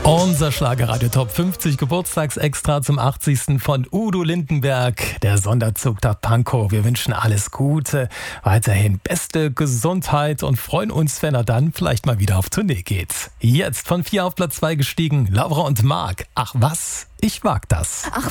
Unser Schlagerradio Top 50 Geburtstagsextra zum 80. von Udo Lindenberg, der Sonderzug der Pankow. Wir wünschen alles Gute, weiterhin beste Gesundheit und freuen uns, wenn er dann vielleicht mal wieder auf Tournee geht. Jetzt von 4 auf Platz 2 gestiegen, Laura und Marc. Ach was, ich wag das.